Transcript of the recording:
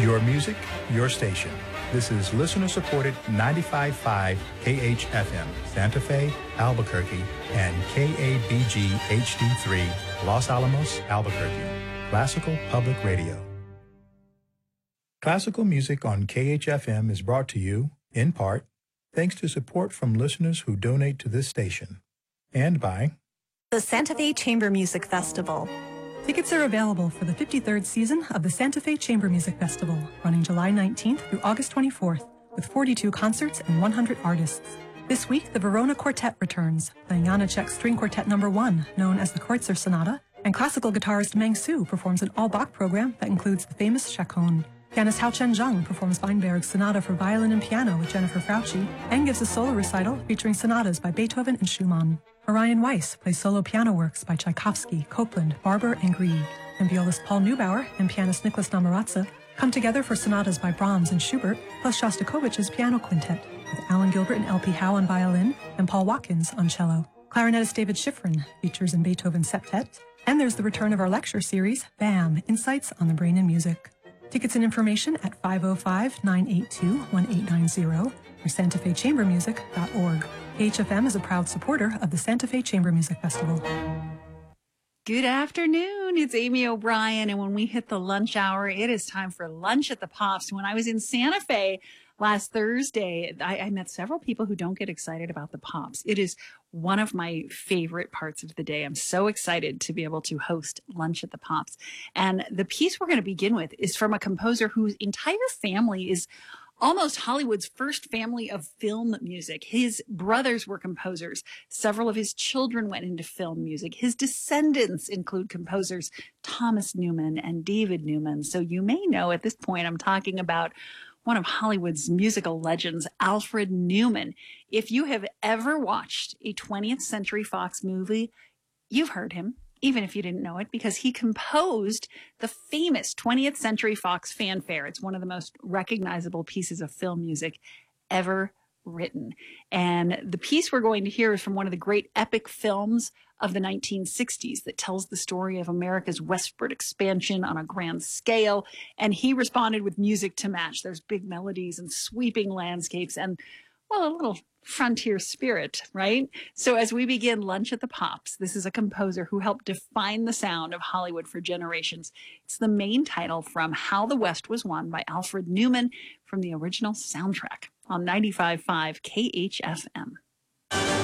Your music, your station. This is listener-supported 95.5 KHFM, Santa Fe, Albuquerque, and KABG HD3, Los Alamos, Albuquerque. Classical Public Radio. Classical music on KHFM is brought to you, in part, thanks to support from listeners who donate to this station, and by the Santa Fe Chamber Music Festival. Tickets are available for the 53rd season of the Santa Fe Chamber Music Festival, running July 19th through August 24th, with 42 concerts and 100 artists. This week, the Verona Quartet returns, playing Janacek's String Quartet No. 1, known as the Kreutzer Sonata, and classical guitarist Meng Su performs an all-Bach program that includes the famous Chaconne. Pianist Hao Chen Zheng performs Weinberg's Sonata for violin and piano with Jennifer Frautschi, and gives a solo recital featuring sonatas by Beethoven and Schumann. Orion Weiss plays solo piano works by Tchaikovsky, Copland, Barber, and Grieg, and violist Paul Neubauer and pianist Nicholas Namoratze come together for sonatas by Brahms and Schubert, plus Shostakovich's piano quintet, with Alan Gilbert and L.P. Howe on violin and Paul Watkins on cello. Clarinetist David Schifrin features in Beethoven's septet, and there's the return of our lecture series, BAM, Insights on the Brain and Music. Tickets and information at 505-982-1890 or santafechambermusic.org. KHFM is a proud supporter of the Santa Fe Chamber Music Festival. Good afternoon. It's Amy O'Brien. And when we hit the lunch hour, it is time for Lunch at the Pops. When I was in Santa Fe last Thursday, I met several people who don't get excited about the Pops. It is one of my favorite parts of the day. I'm so excited to be able to host Lunch at the Pops. And the piece we're going to begin with is from a composer whose entire family is almost Hollywood's first family of film music. His brothers were composers. Several of his children went into film music. His descendants include composers Thomas Newman and David Newman. So you may know at this point I'm talking about one of Hollywood's musical legends, Alfred Newman. If you have ever watched a 20th Century Fox movie, you've heard him, even if you didn't know it, because he composed the famous 20th Century Fox fanfare. It's one of the most recognizable pieces of film music ever written. And the piece we're going to hear is from one of the great epic films of the 1960s that tells the story of America's westward expansion on a grand scale. And he responded with music to match. There's big melodies and sweeping landscapes and, well, a little frontier spirit, right? So as we begin Lunch at the Pops, this is a composer who helped define the sound of Hollywood for generations. It's the main title from How the West Was Won by Alfred Newman from the original soundtrack on 95.5 KHFM.